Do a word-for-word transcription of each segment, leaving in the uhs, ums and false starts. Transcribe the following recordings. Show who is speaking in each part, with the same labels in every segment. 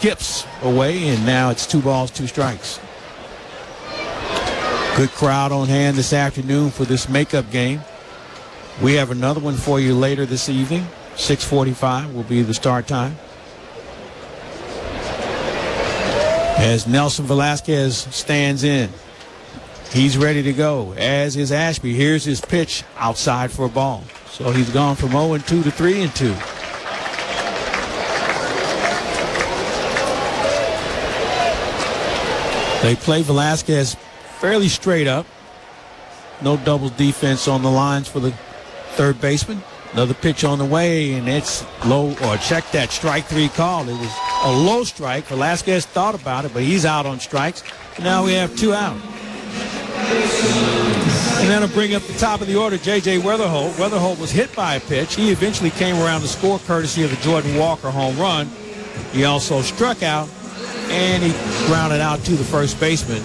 Speaker 1: skips away, and now it's two balls, two strikes. Good crowd on hand this afternoon for this makeup game. We have another one for you later this evening. six forty-five will be the start time. As Nelson Velasquez stands in. He's ready to go, as is Ashby. Here's his pitch outside for a ball. So he's gone from oh and two to three and two. They play Velasquez fairly straight up. No double defense on the lines for the third baseman. Another pitch on the way, and it's low, or check that, strike three call. It was a low strike. Velasquez thought about it, but he's out on strikes. Now we have two out. And that'll bring up the top of the order, J J Weatherholt. Weatherholt was hit by a pitch. He eventually came around to score courtesy of the Jordan Walker home run. He also struck out, and he grounded out to the first baseman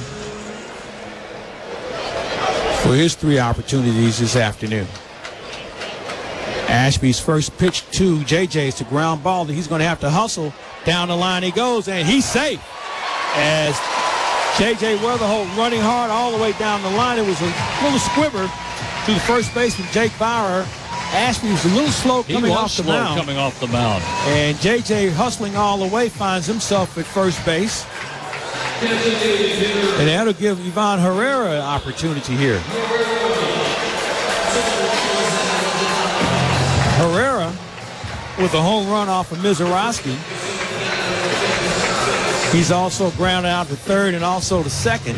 Speaker 1: for his three opportunities this afternoon. Ashby's first pitch to J J is to ground ball. He's going to have to hustle. Down the line he goes, and he's safe. As J J Weatherholt running hard all the way down the line. It was a little squibber to the first baseman, Jake Bauer. Ashby was a little slow coming
Speaker 2: he was
Speaker 1: off the
Speaker 2: slow
Speaker 1: mound.
Speaker 2: coming off the mound.
Speaker 1: And J J hustling all the way finds himself at first base. And that'll give Ivan Herrera an opportunity here. Herrera with a home run off of Mizorowski. He's also grounded out to third and also to second.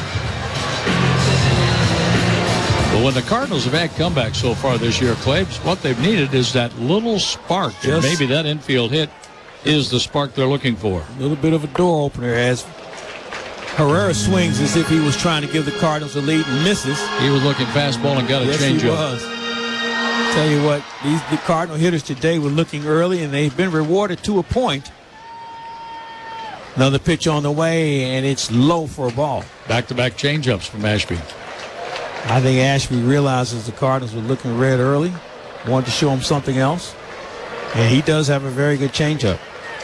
Speaker 2: But when the Cardinals have had comebacks so far this year, Clay, what they've needed is that little spark. And maybe that infield hit is the spark they're looking for.
Speaker 1: A little bit of a door opener as Herrera swings as if he was trying to give the Cardinals a lead and misses.
Speaker 2: He was looking fastball and got a
Speaker 1: yes,
Speaker 2: changeup.
Speaker 1: He was. Tell you what, these the Cardinal hitters today were looking early, and they've been rewarded to a point. Another pitch on the way, and it's low for a ball.
Speaker 2: Back-to-back changeups from Ashby.
Speaker 1: I think Ashby realizes the Cardinals were looking red early, wanted to show him something else, and he does have a very good changeup.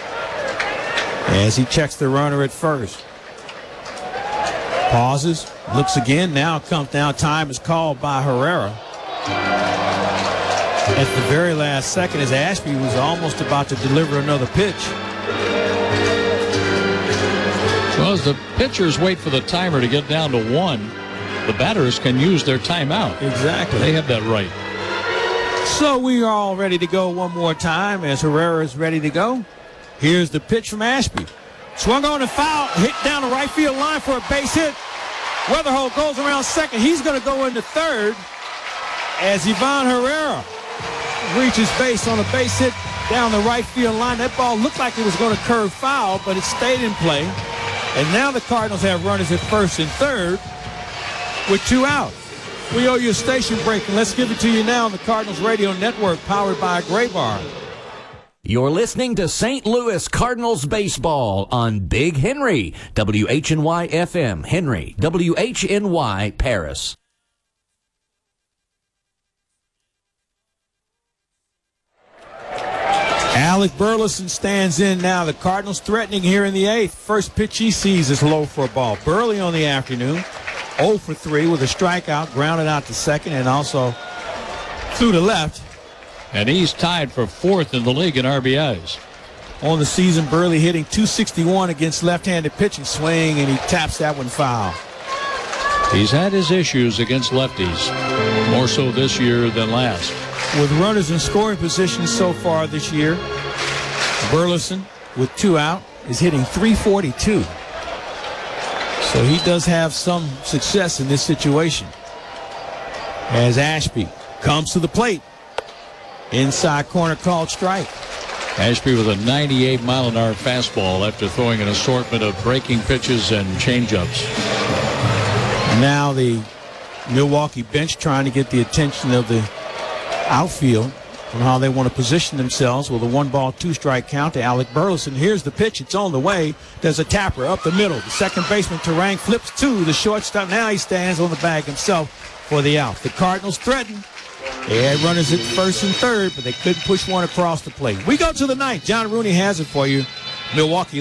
Speaker 1: As he checks the runner at first. Pauses, looks again, now comes down. Time is called by Herrera. At the very last second, as Ashby was almost about to deliver another pitch.
Speaker 2: Well, as the pitchers wait for the timer to get down to one, the batters can use their timeout.
Speaker 1: Exactly.
Speaker 2: They have that right.
Speaker 1: So we are all ready to go one more time as Herrera is ready to go. Here's the pitch from Ashby. Swung on and foul, hit down the right field line for a base hit. Weatherholt goes around second. He's going to go into third as Ivan Herrera reaches base on a base hit down the right field line. That ball looked like it was going to curve foul, but it stayed in play. And now the Cardinals have runners at first and third with two out. We owe you a station break, and let's give it to you now on the Cardinals Radio Network, powered by Graybar.
Speaker 3: You're listening to Saint Louis Cardinals baseball on Big Henry, W H N Y F M, Henry, W H N Y, Paris.
Speaker 1: Alec Burleson stands in now. The Cardinals threatening here in the eighth. First pitch he sees is low for a ball. Burley on the afternoon, oh for three with a strikeout, grounded out to second, and also through the left.
Speaker 2: And he's tied for fourth in the league in R B Is.
Speaker 1: On the season, Burley hitting two sixty-one against left-handed pitching, swing, and he taps that one foul.
Speaker 2: He's had his issues against lefties, more so this year than last.
Speaker 1: With runners in scoring position so far this year, Burleson, with two out, is hitting three forty-two. So he does have some success in this situation. As Ashby comes to the plate. Inside corner called strike.
Speaker 2: Ashby with a ninety-eight mile an hour fastball after throwing an assortment of breaking pitches and changeups.
Speaker 1: Now the Milwaukee bench trying to get the attention of the outfield on how they want to position themselves with a one ball, two strike count to Alec Burleson. Here's the pitch. It's on the way. There's a tapper up the middle. The second baseman, Terang, flips to the shortstop. Now he stands on the bag himself for the out. The Cardinals threaten. They had runners at first and third, but they couldn't push one across the plate. We go to the ninth. John Rooney has it for you. Milwaukee